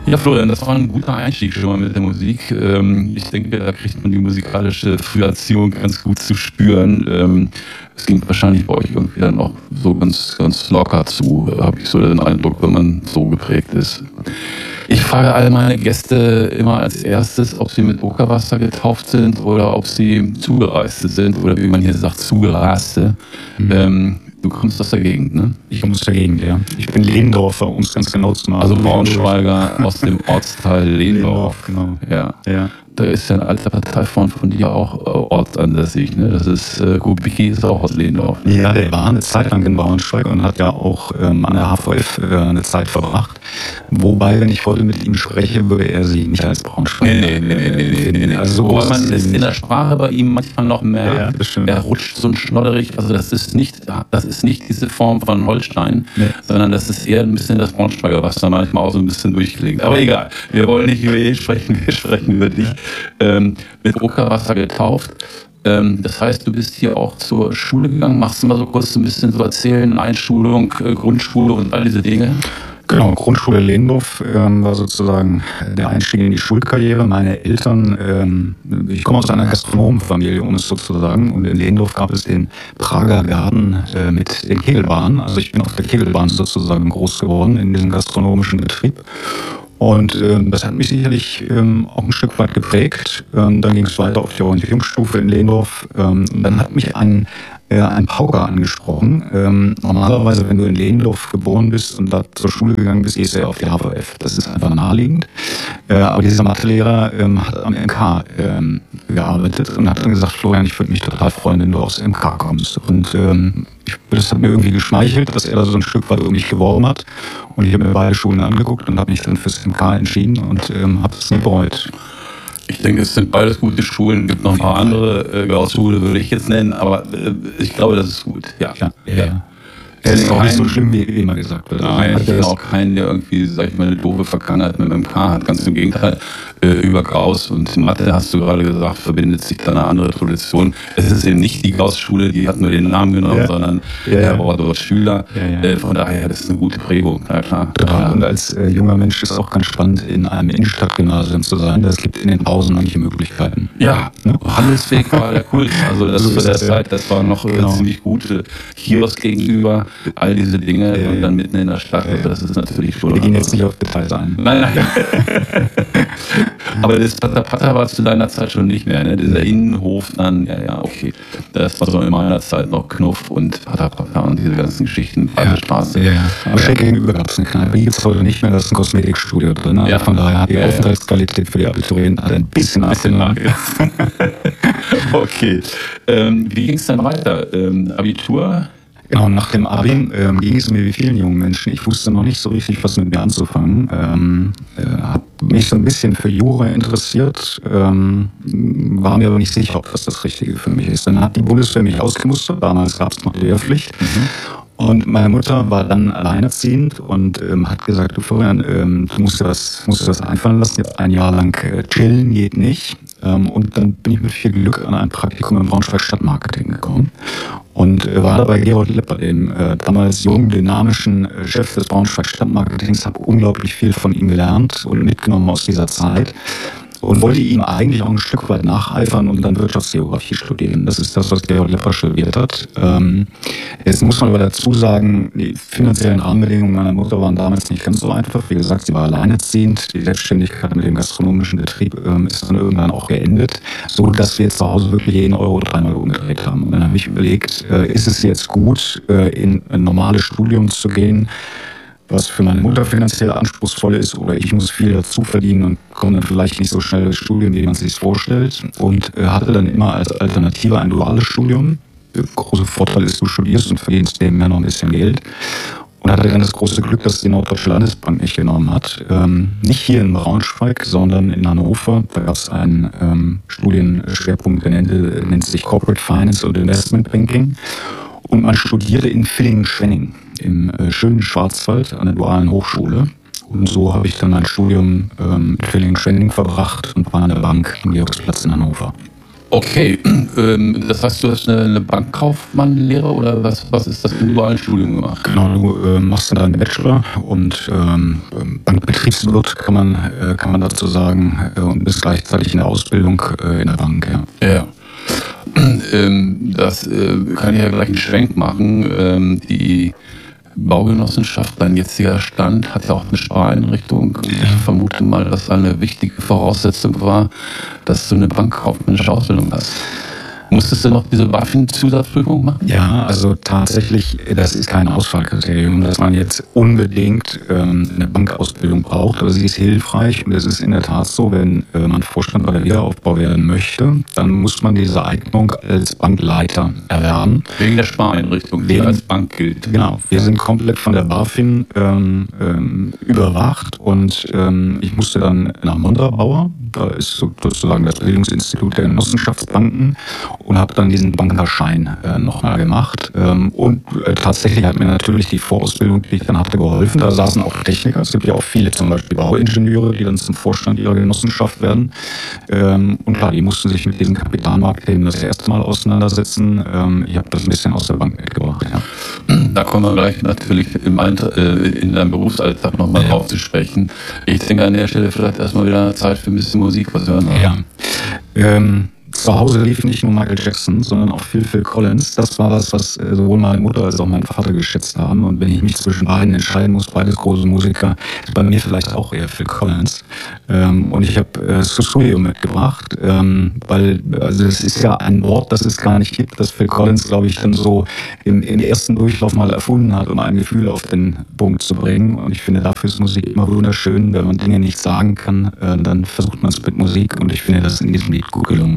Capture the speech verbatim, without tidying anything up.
Ja, Florian, das war ein guter Einstieg schon mal mit der Musik. Ähm, ich denke, da kriegt man die musikalische Früherziehung ganz gut zu spüren. Ähm, es ging wahrscheinlich bei euch irgendwie dann auch so ganz, ganz locker zu, habe ich so den Eindruck, wenn man so geprägt ist. Ich frage alle meine Gäste immer als erstes, ob sie mit Okerwasser getauft sind oder ob sie Zugereiste sind oder wie man hier sagt, Zugeraste. Mhm. Ähm, du kommst aus der Gegend, ne? Ich komme aus der Gegend, ja. Ich bin Lehndorfer, um es ganz genau zu machen. Also Braunschweiger aus dem Ortsteil Lehndorf. Genau. Ja. ja. Da ist ja ein alter Parteifreund von dir auch äh, ortsansässig, ne? Das ist, äh, Kubicki ist auch aus Lehndorf. Ne? Ja, der war eine Zeit lang in Braunschweig und hat ja auch ähm, an der H V F äh, eine Zeit verbracht. Wobei, wenn ich heute mit ihm spreche, würde er sie nicht als Braunschweiger. Nee, nee, nee, nee, nee, nee, nee. Also, wo man ist in der Sprache bei ihm manchmal noch mehr, ja, er rutscht so ein schnodderig, also das ist nicht, das ist nicht diese Form von Holstein, nee. sondern das ist eher ein bisschen das Braunschweiger, was da manchmal auch so ein bisschen durchklingt. Aber egal, wir wollen nicht über ihn sprechen, wir sprechen über dich. Ähm, mit Okerwasser getauft. Ähm, das heißt, du bist hier auch zur Schule gegangen. Magst du mal so kurz ein bisschen so erzählen, Einschulung, äh, Grundschule und all diese Dinge? Genau, Grundschule Lehndorf ähm, war sozusagen der Einstieg in die Schulkarriere. Meine Eltern, ähm, ich komme aus einer Gastronomenfamilie, um es so zu sagen, und in Lehndorf gab es den Prager Garten äh, mit den Kegelbahnen. Also ich bin auf der Kegelbahn sozusagen groß geworden in diesem gastronomischen Betrieb. Und ähm, das hat mich sicherlich ähm, auch ein Stück weit geprägt. Ähm, dann ging es weiter auf die Orientierungsstufe in Lehndorf. Ähm, dann hat mich ein, äh, ein Pauker angesprochen. Ähm, normalerweise, wenn du in Lehndorf geboren bist und da zur Schule gegangen bist, gehst du ja auf die H V F. Das ist einfach naheliegend. Äh, aber dieser Mathelehrer ähm, hat am M K ähm, gearbeitet und hat dann gesagt, Florian, ich würde mich total freuen, wenn du aus dem M K kommst. Und ähm, ich, das hat mir irgendwie geschmeichelt, dass er da so ein Stück weit um mich geworben hat. Und ich habe mir beide Schulen angeguckt und habe mich dann fürs M K entschieden und ähm, habe es nie bereut. Ich denke, es sind beides gute Schulen. Es gibt noch ein paar andere. Äh, Gaußschule würde ich jetzt nennen, aber äh, ich glaube, das ist gut. Ja, ja. ja. ja. Es ist auch nicht so schlimm, wie immer gesagt wird. Nein, ich kenne auch keinen, der irgendwie, sag ich mal, eine doofe Vergangenheit mit dem M K hat. Ganz im Gegenteil. Äh, über Gauß und Mathe, hast du gerade gesagt, verbindet sich da eine andere Tradition. Es ist eben nicht die Gauß-Schule, die hat nur den Namen genommen, ja. sondern ja, ja. er war dort Schüler. Ja, ja. Äh, von daher, das ist eine gute Prägung. Ja, klar. Ja, und als äh, junger Mensch ist es auch ganz spannend, in einem Innenstadtgymnasium zu sein. Das gibt in den Pausen manche Möglichkeiten. Ja, ne? Handelsweg war der Kult. Also das so zu der ja. Zeit, das war noch genau. ziemlich gute Kiosk gegenüber, all diese Dinge ja, und dann mitten in der Stadt. Ja, ja. Das ist natürlich schon. Wir gehen jetzt nicht auf Details ein. Nein, nein. Aber das Pata-Pata war zu deiner Zeit schon nicht mehr, ne? Dieser Innenhof dann, ja, ja, okay. Das war so in meiner Zeit noch Knuff und Pata-Pata und diese ganzen Geschichten, ja, Straße. Ja, ja. Aber schräg gegenüber gab es eine Kneipe, die gibt es heute nicht mehr, das ist ein Kosmetikstudio drin. Also ja. Von daher hat die ja, Aufenthaltsqualität für die Abiturienten ein bisschen nachgelassen. Okay. Ähm, wie ging es dann weiter? Ähm, Abitur? Genau, nach dem Abi ähm, ging es mir wie vielen jungen Menschen. Ich wusste noch nicht so richtig, was mit mir anzufangen. Ähm, äh, habe mich so ein bisschen für Jura interessiert, ähm, war mir aber nicht sicher, ob das das Richtige für mich ist. Dann hat die Bundeswehr mich ausgemustert, damals gab es noch Lehrpflicht. Mhm. Und meine Mutter war dann alleinerziehend und ähm, hat gesagt, du Florian, ähm, du musst dir das, musst dir das einfallen lassen, jetzt ein Jahr lang äh, chillen geht nicht. Ähm, und dann bin ich mit viel Glück an ein Praktikum im Braunschweig Stadtmarketing gekommen und äh, war dabei Gerold Lepper, dem äh, damals jungen, dynamischen äh, Chef des Braunschweig Stadtmarketings, habe unglaublich viel von ihm gelernt und mitgenommen aus dieser Zeit. Und wollte ihm eigentlich auch ein Stück weit nacheifern und dann Wirtschaftsgeografie studieren. Das ist das, was Gerold Lepper studiert hat. Ähm, jetzt muss man aber dazu sagen, die finanziellen Rahmenbedingungen meiner Mutter waren damals nicht ganz so einfach. Wie gesagt, sie war alleinerziehend. Die Selbstständigkeit mit dem gastronomischen Betrieb ähm, ist dann irgendwann auch geendet, so dass wir zu Hause wirklich jeden Euro dreimal umgedreht haben. Und dann habe ich überlegt, äh, ist es jetzt gut, äh, in ein normales Studium zu gehen, was für meine Mutter finanziell anspruchsvoll ist, oder ich muss viel dazu verdienen und komme dann vielleicht nicht so schnell durchs Studium, wie man sich vorstellt. Und äh, hatte dann immer als Alternative ein duales Studium. Der große Vorteil ist, du studierst und verdienst nebenher noch ein bisschen Geld. Und hatte dann das große Glück, dass die Norddeutsche Landesbank mich genommen hat. Ähm, nicht hier in Braunschweig, sondern in Hannover. Da gab es einen ähm, Studienschwerpunkt, der nennt, nennt sich Corporate Finance und Investment Banking. Und man studierte in Villingen-Schwenning im äh, schönen Schwarzwald an der dualen Hochschule. Und so habe ich dann mein Studium ähm, in Villingen-Schwenning verbracht und war an der Bank am Georgsplatz in Hannover. Okay, ähm, das heißt, du hast eine, eine Bankkaufmann-Lehre oder was, was ist das im dualen Studium gemacht? Genau, du äh, machst dann einen Bachelor und ähm, Bankbetriebswirt kann man, äh, kann man dazu sagen äh, und bist gleichzeitig in der Ausbildung äh, in der Bank. Ja. Ja. Ähm, das äh, kann ich ja gleich einen Schwenk machen. Ähm, die Baugenossenschaft, dein jetziger Stand, hat ja auch eine Spareinrichtung. Ich vermute mal, dass eine wichtige Voraussetzung war, dass du eine bankkaufmännische Ausbildung hast. Musstest du noch diese BaFin-Zusatzprüfung machen? Ja, also tatsächlich, das ist kein Auswahlkriterium, dass man jetzt unbedingt ähm, eine Bankausbildung braucht, aber sie ist hilfreich und es ist in der Tat so, wenn äh, man Vorstand bei der Wiederaufbau werden möchte, dann muss man diese Eignung als Bankleiter erwerben. Wegen der Spareinrichtung, die Wegen, als Bank gilt. Genau, wir sind komplett von der BaFin ähm, ähm, überwacht und ähm, ich musste dann nach Montabaur, da ist sozusagen das Bildungsinstitut der Genossenschaftsbanken, und habe dann diesen Bankerschein äh, nochmal gemacht. Ähm, und äh, tatsächlich hat mir natürlich die Vorausbildung, die ich dann hatte, geholfen. Da saßen auch Techniker. Es gibt ja auch viele, zum Beispiel Bauingenieure, die dann zum Vorstand ihrer Genossenschaft werden. Ähm, und klar, die mussten sich mit diesem Kapitalmarktthemen das erste Mal auseinandersetzen. Ähm, ich habe das ein bisschen aus der Bank mitgebracht. Ja. Da kommen wir gleich natürlich im Alter, äh, in deinem Berufsalltag nochmal ja. drauf zu sprechen. Ich denke an der Stelle vielleicht erstmal wieder Zeit für ein bisschen Musik, was hören. Ja. Ähm, Zu Hause lief nicht nur Michael Jackson, sondern auch Phil, Phil Collins. Das war was, was sowohl meine Mutter als auch mein Vater geschätzt haben. Und wenn ich mich zwischen beiden entscheiden muss, beides große Musiker, ist bei mir vielleicht auch eher Phil Collins. Ähm, und ich habe äh, Sussudio mitgebracht, ähm, weil also es ist ja ein Wort, das es gar nicht gibt, das Phil Collins, glaube ich, dann so im, im ersten Durchlauf mal erfunden hat, um ein Gefühl auf den Punkt zu bringen. Und ich finde, dafür ist Musik immer wunderschön. Wenn man Dinge nicht sagen kann, äh, dann versucht man es mit Musik. Und ich finde, das ist in diesem Lied gut gelungen.